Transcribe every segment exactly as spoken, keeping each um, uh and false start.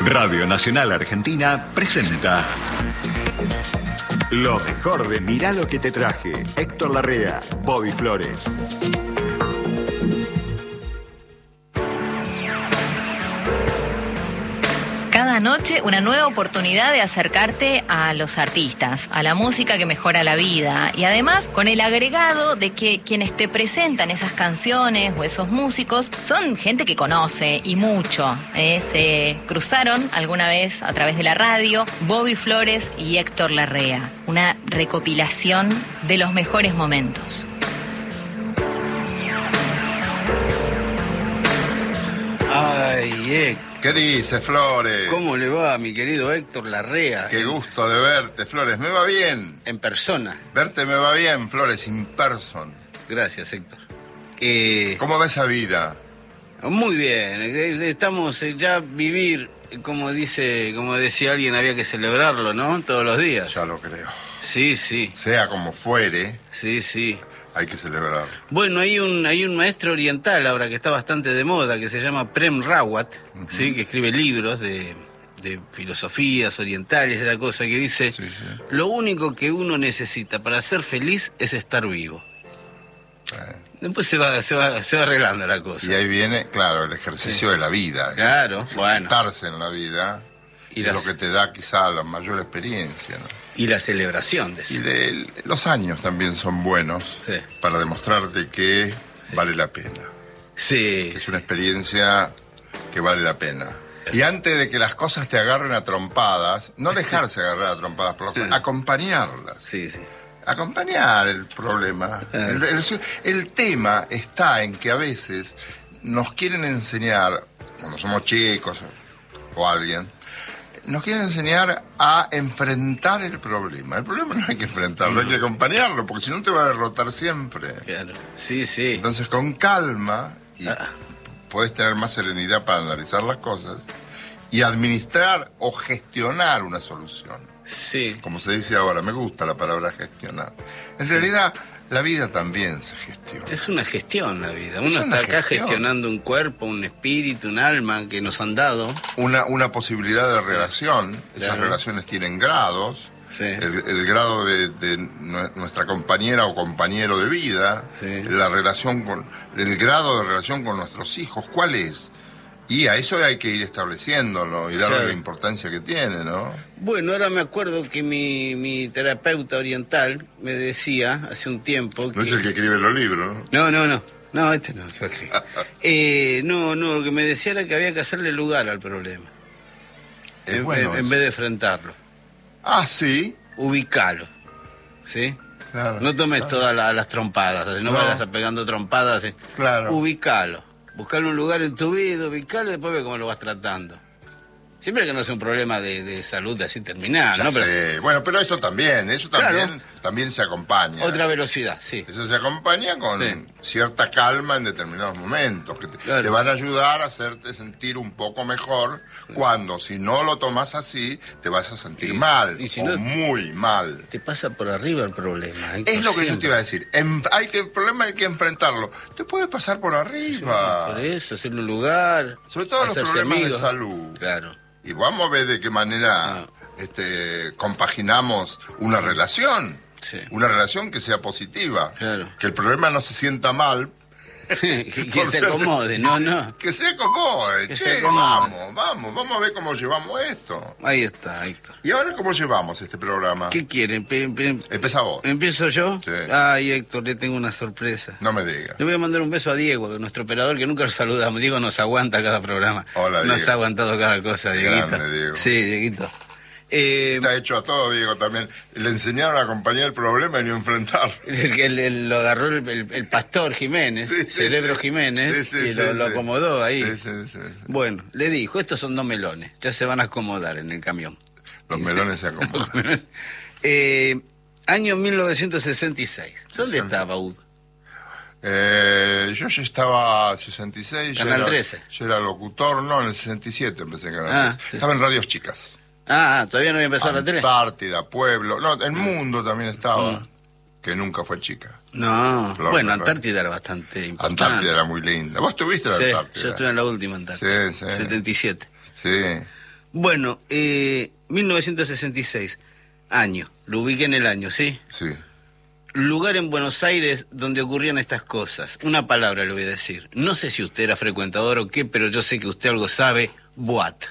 Radio Nacional Argentina presenta lo mejor de Mirá lo que te traje. Héctor Larrea, Bobby Flores. Cada noche una nueva oportunidad de acercarte a los artistas, a la música que mejora la vida, y además con el agregado de que quienes te presentan esas canciones o esos músicos son gente que conoce y mucho. ¿eh? Se cruzaron alguna vez a través de la radio Bobby Flores y Héctor Larrea. Una recopilación de los mejores momentos. Ay, Héctor. ¿Qué dice, Flores? ¿Cómo le va, mi querido Héctor Larrea? Qué gusto de verte, Flores. ¿Me va bien? En persona. Verte me va bien, Flores, in person. Gracias, Héctor. Eh, ¿Cómo va esa vida? Muy bien. Estamos ya vivir, como dice, como decía alguien, había que celebrarlo, ¿no? Todos los días. Ya lo creo. Sí, sí. Sea como fuere. Sí, sí. Hay que celebrar. Bueno, hay un hay un maestro oriental ahora que está bastante de moda, que se llama Prem Rawat, uh-huh. ¿sí? Que escribe libros de, de filosofías orientales, esa cosa que dice, sí, sí. Lo único que uno necesita para ser feliz es estar vivo. Eh. Después se va, se va, se va arreglando la cosa. Y ahí viene, claro, el ejercicio sí. de la vida. Claro, bueno. Estarse en la vida y es las... lo que te da quizá la mayor experiencia, ¿no? Y la celebración de eso. Y de, los años también son buenos sí. para demostrarte que sí. vale la pena. Sí. Que es una experiencia que vale la pena. Sí. Y antes de que las cosas te agarren a trompadas, no dejarse agarrar a trompadas, pero sí. acompañarlas. Sí, sí. Acompañar el problema. Sí. El, el, el tema está en que a veces nos quieren enseñar, cuando somos chicos o alguien, nos quieren enseñar a enfrentar el problema. El problema no hay que enfrentarlo, hay que acompañarlo, porque si no te va a derrotar siempre. Claro, sí, sí. Entonces, con calma, y ah. podés tener más serenidad para analizar las cosas y administrar o gestionar una solución. Sí. Como se dice ahora, me gusta la palabra gestionar. En realidad, la vida también se gestiona. Es una gestión la vida. Uno está acá gestión. gestionando un cuerpo, un espíritu, un alma que nos han dado. Una, una posibilidad de relación. Claro. Esas relaciones tienen grados. Sí. El, el grado de, de nuestra compañera o compañero de vida. Sí. La relación con, el grado de relación con nuestros hijos. ¿Cuál es? Y a eso hay que ir estableciéndolo y darle claro. la importancia que tiene, ¿no? Bueno, ahora me acuerdo que mi, mi terapeuta oriental me decía hace un tiempo que... No es el que escribe los libros, ¿no? No, no, no. No, este no. eh, no, no, lo que me decía era que había que hacerle lugar al problema. Es en, bueno en, en vez de enfrentarlo. Ah, ¿sí? Ubicalo, ¿sí? Claro. No tomes claro. todas la, las trompadas, no, no vayas a pegando trompadas. ¿sí? Claro. Ubicalo. Buscarle un lugar en tu vida, ubicarlo y después ve cómo lo vas tratando. Siempre que no sea un problema de, de salud así terminal, ¿no? Pero, bueno, pero eso también, eso también, claro. también se acompaña. Otra velocidad, sí. Eso se acompaña con sí. cierta calma en determinados momentos, que te, claro. te van a ayudar a hacerte sentir un poco mejor, cuando si no lo tomas así, te vas a sentir sí. mal, y si o no, muy mal. Te pasa por arriba el problema. Es lo que yo te iba a decir, en, hay que, el problema hay que enfrentarlo. Te puede pasar por arriba. Sí, por eso, hacerle un lugar. Sobre todo los problemas amigos. de salud. Claro. Y vamos a ver de qué manera ah. este, compaginamos una relación. Sí. Una relación que sea positiva. Claro. Que el problema no se sienta mal. que que se acomode, no, no. Que se acomode. Que che, se acomode. vamos, vamos, vamos a ver cómo llevamos esto. Ahí está, Héctor. ¿Y ahora cómo llevamos este programa? ¿Qué quieren? Pe- pe- Empieza vos. ¿Empiezo yo? Sí. Ay, Héctor, le tengo una sorpresa. No me digas. Le voy a mandar un beso a Diego, nuestro operador, que nunca lo saludamos. Diego nos aguanta cada programa. Hola, Diego. Nos ha aguantado cada cosa, Dieguito. Grande, Diego. Sí, Dieguito. Eh, Está hecho a todo, Diego, también. Le enseñaron a acompañar el problema y no enfrentarlo. El, el, lo agarró el, el, el pastor Jiménez, sí, sí, Cerebro sí. Jiménez, sí, sí, y sí, lo, sí. lo acomodó ahí. Sí, sí, sí, sí. Bueno, le dijo, estos son dos melones, ya se van a acomodar en el camión. Los melones se acomodan. eh, año mil novecientos sesenta y seis. ¿Dónde estaba Ud? Eh, yo ya estaba sesenta y seis. Canal yo era, trece. Yo era locutor, no, en el sesenta y siete empecé en Canal Ah, trece. sí. Estaba en Radios Chicas. Ah, todavía no había empezado la tele. Antártida, Pueblo, no, el Mundo también estaba, mm. que nunca fue chica. No, Flor, bueno, Flor. Antártida era bastante importante. Antártida era muy linda. ¿Vos estuviste en la Sí, Antártida? yo estuve en la última Antártida. Sí, sí. setenta y siete. Sí. Bueno, eh, mil novecientos sesenta y seis, año, lo ubiqué en el año, ¿sí? Sí. Lugar en Buenos Aires donde ocurrían estas cosas. Una palabra le voy a decir. No sé si usted era frecuentador o qué, pero yo sé que usted algo sabe. Boate.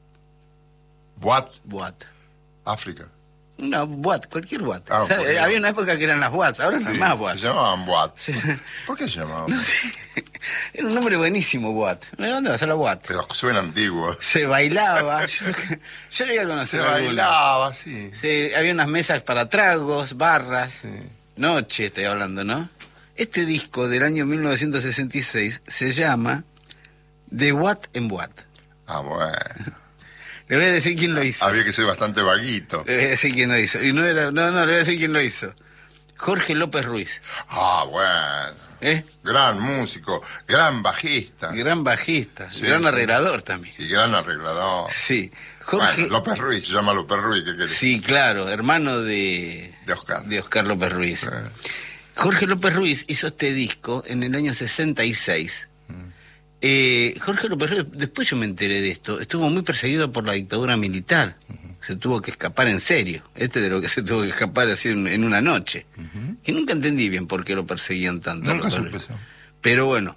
Boat, Boate. África. Una boate, cualquier boate. Ah, ¿Sabe? cualquier- Había una época que eran las boates, ahora no Sí, hay más boates. Se llamaban Boat. Sí. ¿Por qué se llamaban? No sé. Era un nombre buenísimo, boate. ¿De dónde va a ser la boate? Pero suena antiguo. Se bailaba. Yo, yo llegué a Se conocer alguna. bailaba, sí. Sí, había unas mesas para tragos, barras. Sí. Noche, estoy hablando, ¿no? Este disco del año mil novecientos sesenta y seis se llama De What en What. Ah, bueno. Le voy a decir quién lo hizo. Había que ser bastante vaguito. Le voy a decir quién lo hizo. Y no era, no, no, le voy a decir quién lo hizo. Jorge López Ruiz. Ah, bueno. ¿Eh? Gran músico, gran bajista Gran bajista, Sí, gran sí. arreglador también. y gran arreglador. Sí. Jorge. Bueno, López Ruiz, se llama López Ruiz, ¿qué querés? Sí, claro, hermano de, De Oscar. de Oscar López Ruiz. Sí. Jorge López Ruiz hizo este disco en el año sesenta y seis. Eh, Jorge López Ruiz, después yo me enteré de esto, estuvo muy perseguido por la dictadura militar. Se tuvo que escapar en serio. Este de lo que se tuvo que escapar así en, en una noche. Que nunca entendí bien por qué lo perseguían tanto. a Nunca López supe Ruiz. eso. Pero bueno,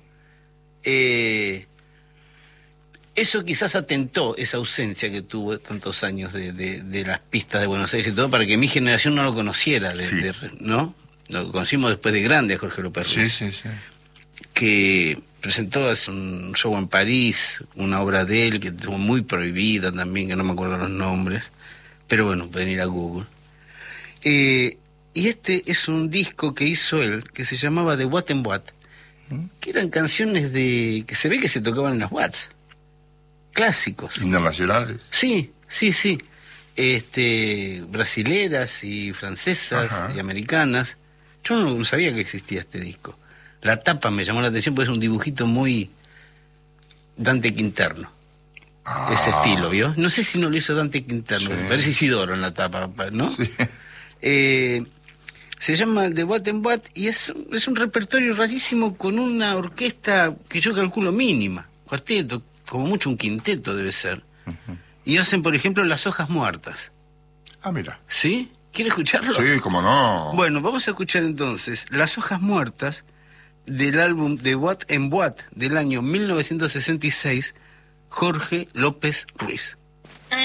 eh, eso quizás atentó, esa ausencia que tuvo tantos años de, de, de las pistas de Buenos Aires y todo, para que mi generación no lo conociera, de, Sí. de- ¿no? Lo conocimos después de grande a Jorge López Ruiz, Sí, sí, sí. que presentó hace un show en París, una obra de él que estuvo muy prohibida también, que no me acuerdo los nombres, pero bueno, pueden ir a Google. Eh, y este es un disco que hizo él, que se llamaba The What and What, que eran canciones de que se ve que se tocaban en las Watts, clásicos. Internacionales. Sí, sí, sí. Este, brasileras y francesas Ajá. y americanas. Yo no, no sabía que existía este disco. La tapa me llamó la atención porque es un dibujito muy Dante Quinterno. De ese Ah. estilo, ¿vio? No sé si no lo hizo Dante Quinterno, Sí. me parece Isidoro en la tapa, ¿no? Sí. Eh, se llama The What and What y es, es un repertorio rarísimo con una orquesta que yo calculo mínima, cuarteto, como mucho un quinteto debe ser. Y hacen, por ejemplo, Las Hojas Muertas. Ah, mira. ¿Sí? ¿Quiere escucharlo? Sí, cómo no. Bueno, vamos a escuchar entonces Las Hojas Muertas del álbum The What and What del año mil novecientos sesenta y seis, Jorge López Ruiz.